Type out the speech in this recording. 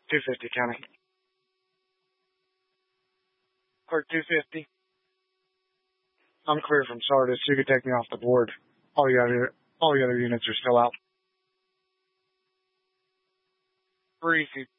250 County. Clerk 250. I'm clear from Sardis. You can take me off the board. All the other units are still out. Brief.